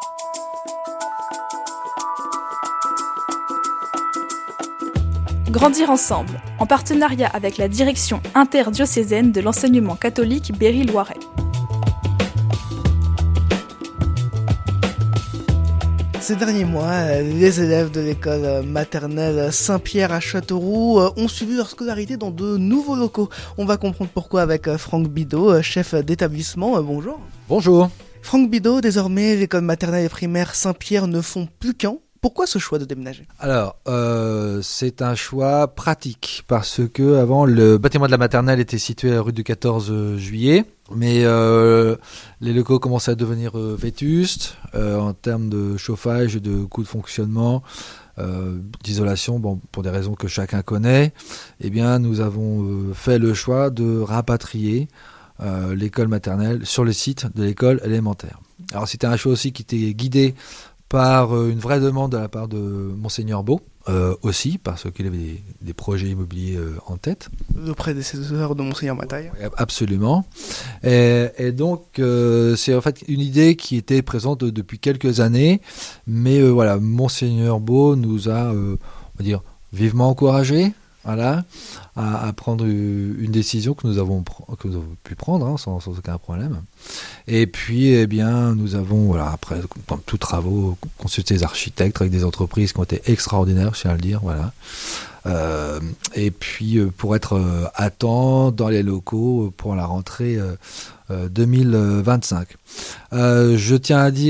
Grandir ensemble, en partenariat avec la direction interdiocésaine de l'enseignement catholique Berry-Loiret. Ces derniers mois, les élèves de l'école maternelle Saint-Pierre à Châteauroux ont suivi leur scolarité dans de nouveaux locaux. On va comprendre pourquoi avec Franck Bidot, chef d'établissement. Bonjour. Bonjour. Franck Bidot, désormais, l'école maternelle et primaire Saint-Pierre ne font plus qu'un. Pourquoi ce choix de déménager ? Alors, euh, c'est un choix pratique parce que avant le bâtiment de la maternelle était situé à la rue du quatorze juillet, mais euh, les locaux commençaient à devenir euh, vétustes euh, en termes de chauffage, de coûts de fonctionnement, euh, d'isolation, bon, pour des raisons que chacun connaît. Eh bien, nous avons euh, fait le choix de rapatrier euh, l'école maternelle sur le site de l'école élémentaire. Alors, c'était un choix aussi qui était guidé par une vraie demande de la part de Monseigneur Beau, euh, aussi, parce qu'il avait des, des projets immobiliers euh, en tête. Le prédécesseur de Monseigneur Mataille. Absolument. Et, et donc, euh, c'est en fait une idée qui était présente depuis quelques années, mais euh, voilà, Monseigneur Beau nous a, euh, on va dire, vivement encouragés. Voilà, à, à prendre une décision que nous avons, que nous avons pu prendre hein, sans, sans aucun problème. Et puis, eh bien, nous avons, voilà, après, dans tous travaux, consulté des architectes avec des entreprises qui ont été extraordinaires, je tiens à le dire, voilà. Euh, et puis, pour être à temps dans les locaux pour la rentrée euh, deux mille vingt-cinq. Euh, je tiens à dire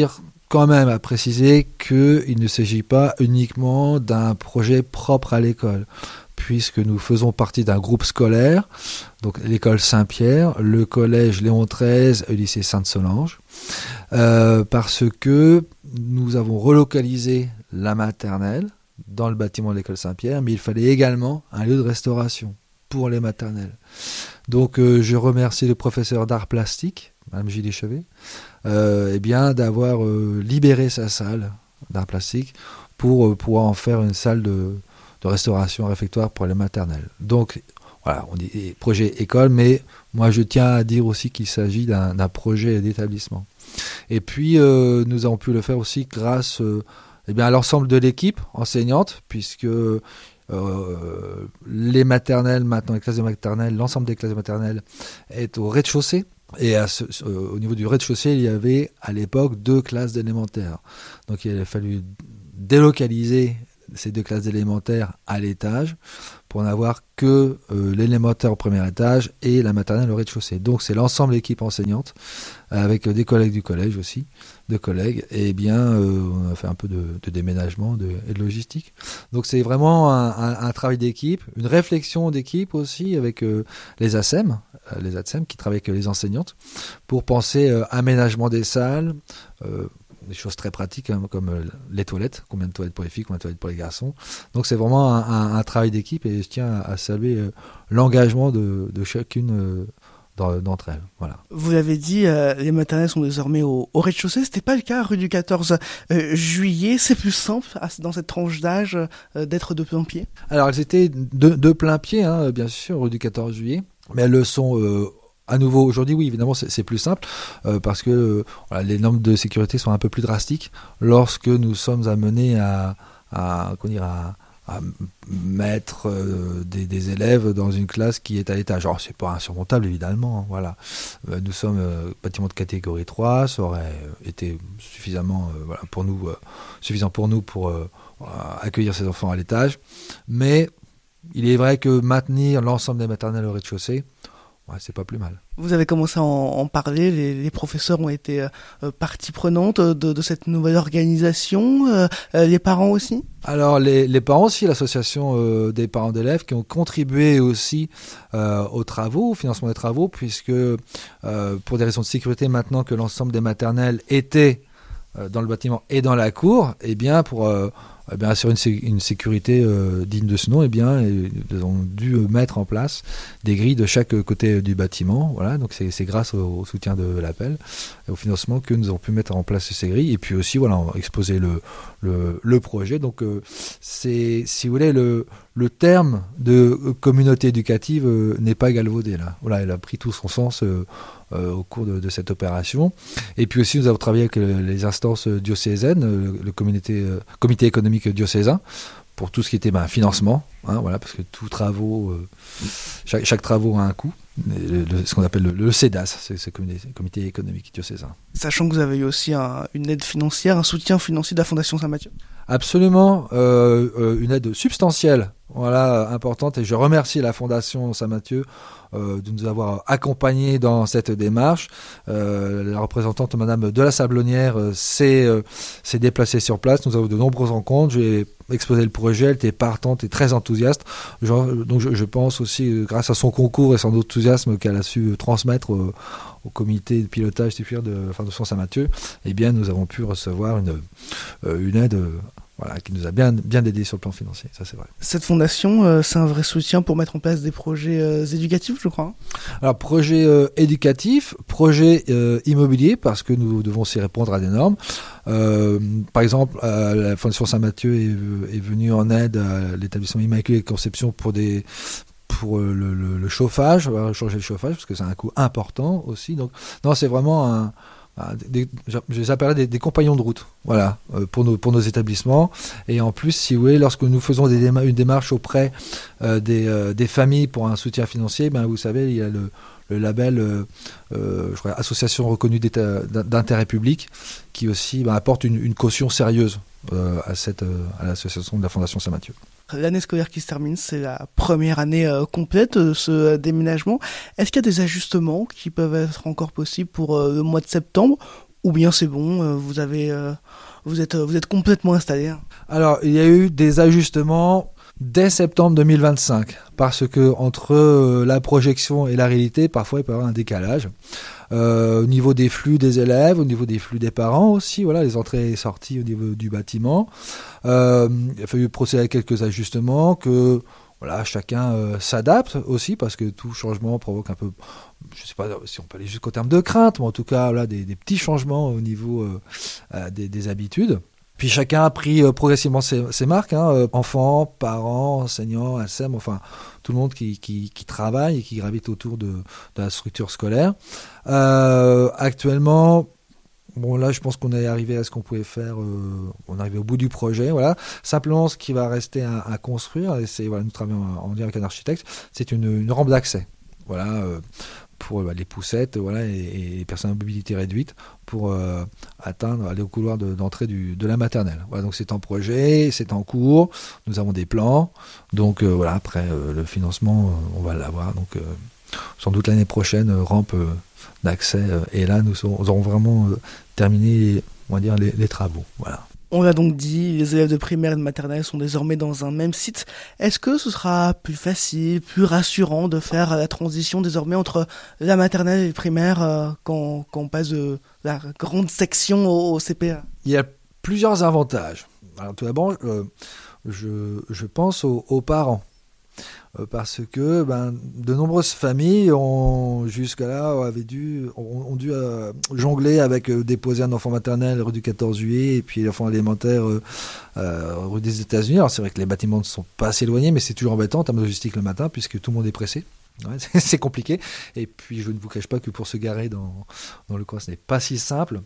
quand même à préciser qu'il ne s'agit pas uniquement d'un projet propre à l'école, puisque nous faisons partie d'un groupe scolaire, donc l'école Saint-Pierre, le collège Léon treize et le lycée Sainte-Solange, euh, parce que nous avons relocalisé la maternelle dans le bâtiment de l'école Saint-Pierre, mais il fallait également un lieu de restauration pour les maternelles. Donc euh, je remercie le professeur d'art plastique, Mme Gilles Chevet, euh, eh bien, d'avoir euh, libéré sa salle d'art plastique pour euh, pouvoir en faire une salle de, de restauration réfectoire pour les maternelles. Donc voilà, on dit projet école, mais moi je tiens à dire aussi qu'il s'agit d'un, d'un projet d'établissement. Et puis euh, nous avons pu le faire aussi grâce euh, eh bien, à l'ensemble de l'équipe enseignante, puisque euh, les maternelles, maintenant les classes de maternelle, l'ensemble des classes de maternelle est au rez-de-chaussée. Et à ce, euh, au niveau du rez-de-chaussée, il y avait à l'époque deux classes d'élémentaire. Donc il a fallu délocaliser ces deux classes d'élémentaire à l'étage pour n'avoir que euh, l'élémentaire au premier étage et la maternelle au rez-de-chaussée. Donc c'est l'ensemble de l'équipe enseignante, avec des collègues du collège aussi, de collègues, et bien euh, on a fait un peu de, de déménagement de, et de logistique. Donc c'est vraiment un, un, un travail d'équipe, une réflexion d'équipe aussi avec euh, les A S E M, euh, les A S E M qui travaillent avec les enseignantes, pour penser euh, aménagement des salles, euh, des choses très pratiques hein, comme euh, les toilettes, combien de toilettes pour les filles, combien de toilettes pour les garçons. Donc c'est vraiment un, un, un travail d'équipe et je tiens à, à saluer euh, l'engagement de, de chacune euh, d'entre elles. Voilà. Vous l'avez dit, euh, les maternelles sont désormais au, au rez-de-chaussée. C'était pas le cas rue du quatorze juillet. C'est plus simple à, dans cette tranche d'âge euh, d'être de plein pied. Alors elles étaient de, de plein pied, hein, bien sûr, rue du quatorze juillet, mais elles le sont euh, à nouveau aujourd'hui. Oui, évidemment, c'est, c'est plus simple euh, parce que euh, voilà, les normes de sécurité sont un peu plus drastiques lorsque nous sommes amenés à, à comment dire, à à mettre euh, des, des élèves dans une classe qui est à l'étage. Alors, c'est pas insurmontable, évidemment. Hein, voilà. Euh, nous sommes euh, bâtiment de catégorie trois, ça aurait été suffisamment, euh, voilà, pour nous, euh, suffisant pour nous pour euh, accueillir ces enfants à l'étage. Mais il est vrai que maintenir l'ensemble des maternelles au rez-de-chaussée, ouais, c'est pas plus mal. Vous avez commencé à en, en parler, les, les professeurs ont été euh, partie prenante de, de cette nouvelle organisation, euh, les parents aussi ? Alors les, les parents aussi, l'association euh, des parents d'élèves qui ont contribué aussi euh, aux travaux, au financement des travaux, puisque euh, pour des raisons de sécurité, maintenant que l'ensemble des maternelles étaient euh, dans le bâtiment et dans la cour, eh bien pour... Euh, Eh bien, assurer une, sé- une sécurité euh, digne de ce nom, eh bien, ils ont dû mettre en place des grilles de chaque côté du bâtiment. Voilà, donc c'est, c'est grâce au, au soutien de l'Appel et au financement que nous avons pu mettre en place ces grilles. Et puis aussi, voilà, on va exposer le, le, le projet. Donc, euh, c'est, si vous voulez, le, le terme de communauté éducative euh, n'est pas galvaudé là. Voilà, elle a pris tout son sens euh, euh, au cours de, de cette opération. Et puis aussi, nous avons travaillé avec euh, les instances diocésaines, euh, le communauté, euh, comité économique diocésain, pour tout ce qui était ben, financement, hein, voilà, parce que tous travaux, euh, chaque, chaque travaux a un coût. Le, le, ce qu'on appelle le, le C E D A S, c'est ce comité, comité économique diocésain. Sachant que vous avez eu aussi un, une aide financière, un soutien financier de la Fondation Saint-Mathieu. Absolument, euh, euh, une aide substantielle, voilà, importante, et je remercie la Fondation Saint-Mathieu euh, de nous avoir accompagnés dans cette démarche. Euh, la représentante, Madame de la Sablonnière, euh, s'est, euh, s'est déplacée sur place. Nous avons eu de nombreuses rencontres. J'ai exposé le projet, elle était partante et très enthousiaste. Genre, donc je, je pense aussi, euh, grâce à son concours et son enthousiasme qu'elle a su transmettre euh, au comité de pilotage de la Fondation Saint-Mathieu, eh bien, nous avons pu recevoir une, euh, une aide euh, voilà, qui nous a bien, bien aidé sur le plan financier, ça c'est vrai. Cette fondation, euh, c'est un vrai soutien pour mettre en place des projets euh, éducatifs, je crois. Alors, projet euh, éducatif, projet euh, immobilier, parce que nous devons aussi répondre à des normes. Euh, par exemple, euh, la Fondation Saint-Mathieu est, est venue en aide à l'établissement Immaculée Conception pour des... pour le, le, le chauffage, on va changer le chauffage, parce que c'est un coût important aussi. Donc, non, c'est vraiment un... Des, je les appellerais des, des compagnons de route, voilà, euh, pour nos pour nos établissements. Et en plus, si vous voulez, lorsque nous faisons des déma- une démarche auprès euh, des euh, des familles pour un soutien financier, ben vous savez, il y a le le label euh, euh, je crois, association reconnue d'intérêt public, qui aussi ben, apporte une, une caution sérieuse euh, à cette euh, à l'association de la Fondation Saint-Mathieu. L'année scolaire qui se termine, c'est la première année euh, complète de ce euh, déménagement. Est-ce qu'il y a des ajustements qui peuvent être encore possibles pour euh, le mois de septembre, ou bien c'est bon, euh, vous avez, euh, vous êtes, vous êtes complètement installé? Alors, il y a eu des ajustements dès septembre deux mille vingt-cinq, parce que entre euh, la projection et la réalité, parfois il peut y avoir un décalage. Euh, au niveau des flux des élèves, au niveau des flux des parents aussi, voilà, les entrées et sorties au niveau du bâtiment. Euh, il a fallu procéder à quelques ajustements, que voilà, chacun euh, s'adapte aussi, parce que tout changement provoque un peu, je ne sais pas si on peut aller jusqu'au terme de crainte, mais en tout cas voilà, des, des petits changements au niveau euh, euh, des, des habitudes. Puis chacun a pris euh, progressivement ses, ses marques, hein, euh, enfants, parents, enseignants, S M, enfin tout le monde qui, qui, qui travaille et qui gravite autour de, de la structure scolaire. Euh, actuellement, bon là je pense qu'on est arrivé à ce qu'on pouvait faire, euh, on est arrivé au bout du projet, voilà. Simplement ce qui va rester à, à construire, et c'est voilà, nous travaillons en lien avec un architecte, c'est une, une rampe d'accès, voilà. Euh, pour bah, les poussettes, voilà, et, et les personnes à mobilité réduite pour euh, atteindre, aller au couloir de, d'entrée du, de la maternelle. Voilà, donc c'est en projet, c'est en cours, nous avons des plans, donc euh, voilà, après euh, le financement, euh, on va l'avoir, donc euh, sans doute l'année prochaine, euh, rampe euh, d'accès, euh, et là nous, serons, nous aurons vraiment euh, terminé, on va dire, les, les travaux, voilà. On l'a donc dit, les élèves de primaire et de maternelle sont désormais dans un même site. Est-ce que ce sera plus facile, plus rassurant de faire la transition désormais entre la maternelle et le primaire euh, quand, quand on passe de la grande section au, au C P A? Il y a plusieurs avantages. Alors tout d'abord, euh, je, je pense aux, aux parents. Parce que ben, de nombreuses familles ont jusque-là avaient dû, ont, ont dû euh, jongler avec euh, déposer un enfant maternel rue du quatorze juillet et puis l'enfant élémentaire euh, euh, rue des États-Unis. Alors c'est vrai que les bâtiments ne sont pas assez éloignés, mais c'est toujours embêtant en termes de logistique le matin puisque tout le monde est pressé. Ouais, c'est, c'est compliqué. Et puis je ne vous cache pas que pour se garer dans, dans le coin, ce n'est pas si simple.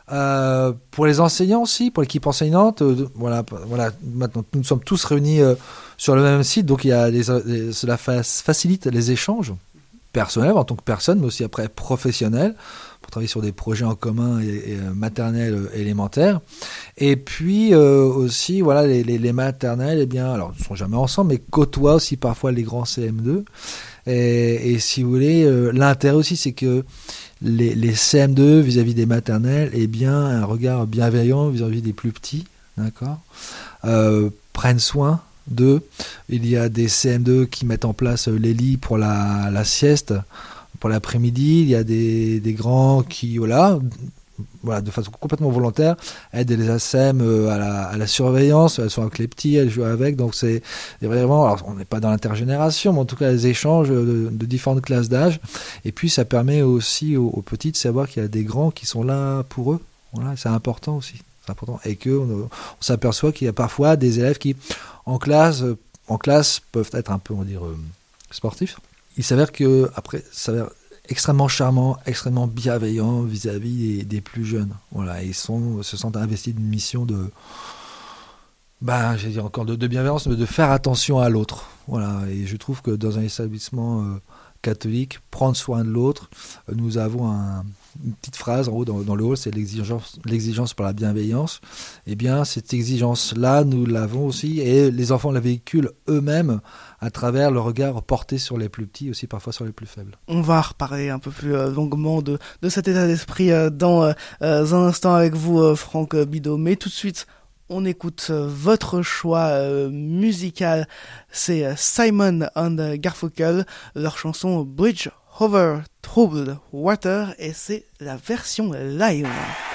Euh, pour les enseignants aussi, pour l'équipe enseignante, euh, voilà, voilà, maintenant nous sommes tous réunis euh, sur le même site, donc il y a les, les, cela fa- facilite les échanges personnels en tant que personne, mais aussi après professionnels, pour travailler sur des projets en commun et, et maternels euh, élémentaires. Et puis euh, aussi, voilà, les, les, les maternelles, eh bien, alors ils ne sont jamais ensemble, mais côtoient aussi parfois les grands C M deux. Et, et si vous voulez, euh, l'intérêt aussi, c'est que les, les C M deux vis-à-vis des maternelles, eh bien, un regard bienveillant vis-à-vis des plus petits, d'accord, euh, prennent soin d'eux. Il y a des C M deux qui mettent en place les lits pour la, la sieste, pour l'après-midi. Il y a des, des grands qui, voilà, voilà, de façon complètement volontaire, aident les A S M à la, à la surveillance. Elles sont avec les petits, elles jouent avec. Donc c'est vraiment, alors on n'est pas dans l'intergénération, mais en tout cas les échanges de, de différentes classes d'âge. Et puis ça permet aussi aux, aux petits de savoir qu'il y a des grands qui sont là pour eux. Voilà, c'est important aussi. C'est important. Et qu'on on s'aperçoit qu'il y a parfois des élèves qui, en classe, en classe peuvent être un peu, on va dire, euh, sportifs. Il s'avère que, après, ça s'avère extrêmement charmant, extrêmement bienveillant vis-à-vis des, des plus jeunes. Voilà, ils sont, se sentent investis d'une mission de, ben, j'ai dit encore de, de bienveillance, mais de faire attention à l'autre. Voilà, et je trouve que dans un établissement euh, catholique, prendre soin de l'autre, euh, nous avons un, une petite phrase en haut dans, dans le hall, c'est l'exigence, l'exigence par la bienveillance. Eh bien, cette exigence-là, nous l'avons aussi, et les enfants la véhiculent eux-mêmes à travers le regard porté sur les plus petits, aussi parfois sur les plus faibles. On va reparler un peu plus euh, longuement de, de cet état d'esprit euh, dans euh, un instant avec vous, euh, Franck Bidot. Mais tout de suite, on écoute euh, votre choix euh, musical. C'est euh, Simon and Garfunkel, leur chanson Bridge Over Troubled Water, et c'est la version live.